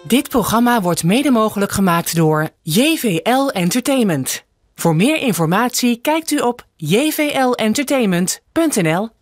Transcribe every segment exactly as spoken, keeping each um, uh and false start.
Dit programma wordt mede mogelijk gemaakt door J V L Entertainment. Voor meer informatie kijkt u op j v l entertainment punt n l.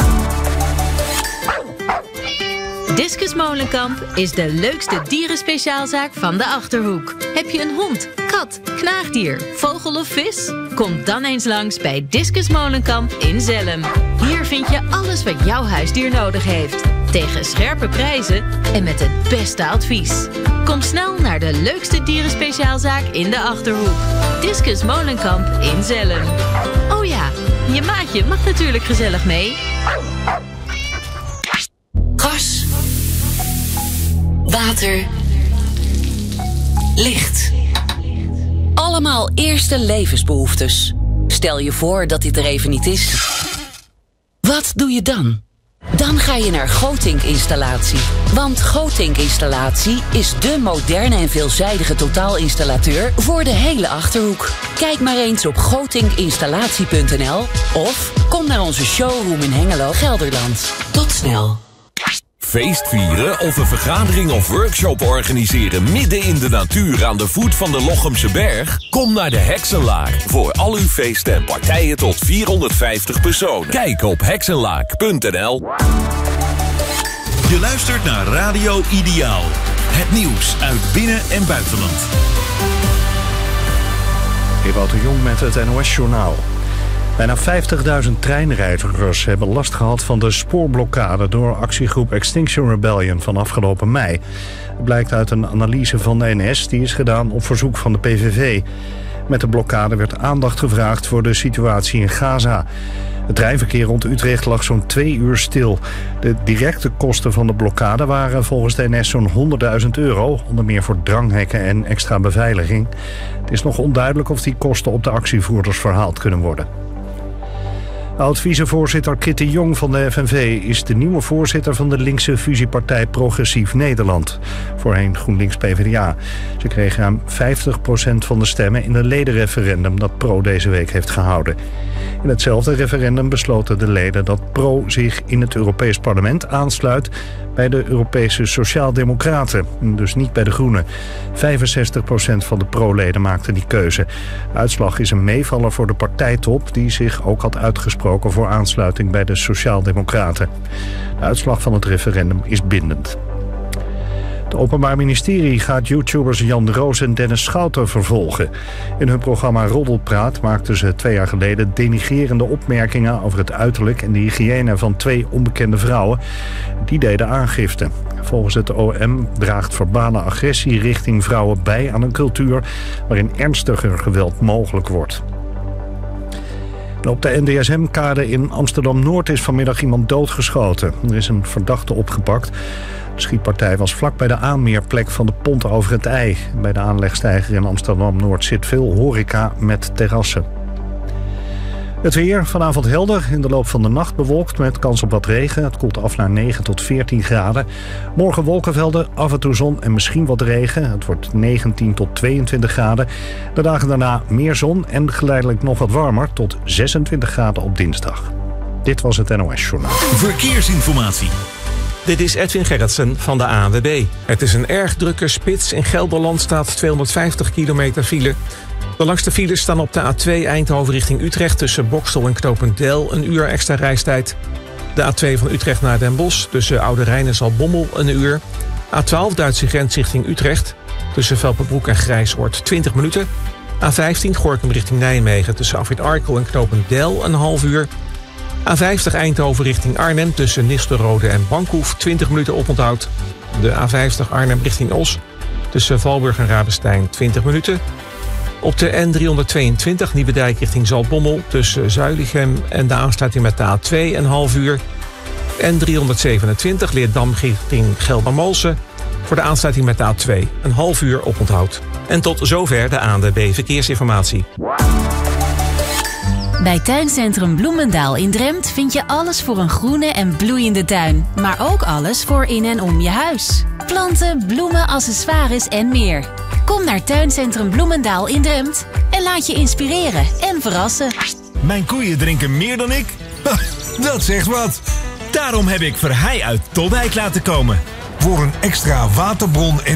Discus Molenkamp is de leukste dierenspeciaalzaak van de Achterhoek. Heb je een hond, kat, knaagdier, vogel of vis? Kom dan eens langs bij Discus Molenkamp in Zelhem. Hier vind je alles wat jouw huisdier nodig heeft. Tegen scherpe prijzen en met het beste advies. Kom snel naar de leukste dierenspeciaalzaak in de Achterhoek. Discus Molenkamp in Zelhem. Oh ja, je maatje mag natuurlijk gezellig mee. Gas. Water. Licht. Allemaal eerste levensbehoeftes. Stel je voor dat dit er even niet is. Wat doe je dan? Dan ga je naar Gotink Installatie. Want Gotink Installatie is dé moderne en veelzijdige totaalinstallateur voor de hele Achterhoek. Kijk maar eens op gotink installatie punt n l of kom naar onze showroom in Hengelo, Gelderland. Tot snel. Feest vieren of een vergadering of workshop organiseren midden in de natuur aan de voet van de Lochemse Berg? Kom naar de Heksenlaak voor al uw feesten en partijen tot vierhonderdvijftig personen. Kijk op heksenlaak punt n l. Je luistert naar Radio Ideaal. Het nieuws uit binnen- en buitenland. Ewout de Jong met het N O S-journaal. Bijna vijftigduizend treinreizigers hebben last gehad van de spoorblokkade door actiegroep Extinction Rebellion van afgelopen mei. Het blijkt uit een analyse van de N S die is gedaan op verzoek van de P V V. Met de blokkade werd aandacht gevraagd voor de situatie in Gaza. Het treinverkeer rond Utrecht lag zo'n twee uur stil. De directe kosten van de blokkade waren volgens de N S zo'n honderdduizend euro, onder meer voor dranghekken en extra beveiliging. Het is nog onduidelijk of die kosten op de actievoerders verhaald kunnen worden. Oud-vicevoorzitter Kitty Jong van de F N V is de nieuwe voorzitter van de linkse fusiepartij Progressief Nederland. Voorheen GroenLinks P v d A. Ze kreeg ruim vijftig procent van de stemmen in een ledenreferendum dat Pro deze week heeft gehouden. In hetzelfde referendum besloten de leden dat Pro zich in het Europees Parlement aansluit bij de Europese Sociaaldemocraten, dus niet bij de Groenen. vijfenzestig procent van de Pro-leden maakte die keuze. De uitslag is een meevaller voor de partijtop die zich ook had uitgesproken voor aansluiting bij de Sociaaldemocraten. De uitslag van het referendum is bindend. Het Openbaar Ministerie gaat YouTubers Jan de Roos en Dennis Schouten vervolgen. In hun programma Roddelpraat maakten ze twee jaar geleden denigrerende opmerkingen over het uiterlijk en de hygiëne van twee onbekende vrouwen. Die deden aangifte. Volgens het O M draagt verbale agressie richting vrouwen bij aan een cultuur waarin ernstiger geweld mogelijk wordt. Op de N D S M-kade in Amsterdam-Noord is vanmiddag iemand doodgeschoten. Er is een verdachte opgepakt. De schietpartij was vlak bij de aanmeerplek van de pont over het IJ. Bij de aanlegsteiger in Amsterdam-Noord zit veel horeca met terrassen. Het weer, vanavond helder, in de loop van de nacht bewolkt met kans op wat regen. Het koelt af naar negen tot veertien graden. Morgen wolkenvelden, af en toe zon en misschien wat regen. Het wordt negentien tot tweeëntwintig graden. De dagen daarna meer zon en geleidelijk nog wat warmer tot zesentwintig graden op dinsdag. Dit was het N O S-journaal. Verkeersinformatie. Dit is Edwin Gerritsen van de A N W B. Het is een erg drukke spits. In Gelderland staat tweehonderdvijftig kilometer file. De langste files staan op de A twee Eindhoven richting Utrecht tussen Bokstel en knooppunt Del, een uur extra reistijd. De A twee van Utrecht naar Den Bosch tussen Oude Rijn en Zaltbommel een uur. A twaalf Duitse grens richting Utrecht tussen Velperbroek en Grijsoord twintig minuten. A vijftien Gorinchem richting Nijmegen tussen Afrit Arkel en knooppunt Del een half uur. A vijftig Eindhoven richting Arnhem tussen Nistelrode en Bankhoef twintig minuten oponthoud. De A vijftig Arnhem richting Os tussen Valburg en Rabenstein twintig minuten. Op de N driehonderdtweeëntwintig Nieuwedijk richting Zaltbommel tussen Zuilichem en de aansluiting met de A twee een half uur. N driehonderdzevenentwintig Leerdam richting Geldermalsen voor de aansluiting met de A twee een half uur oponthoud. En tot zover de A N W B Verkeersinformatie. Bij Tuincentrum Bloemendaal in Drempt vind je alles voor een groene en bloeiende tuin. Maar ook alles voor in en om je huis. Planten, bloemen, accessoires en meer. Kom naar Tuincentrum Bloemendaal in Drempt en laat je inspireren en verrassen. Mijn koeien drinken meer dan ik? Dat zegt wat. Daarom heb ik Verheij uit Toldijk laten komen. Voor een extra waterbron en